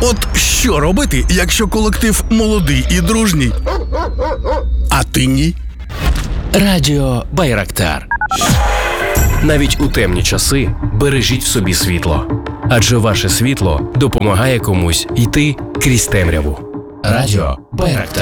От що робити, якщо колектив молодий і дружній, а ти ні? Радіо Байрактар. Навіть у темні часи бережіть в собі світло. Адже ваше світло допомагає комусь йти крізь темряву. Радіо Байрактар.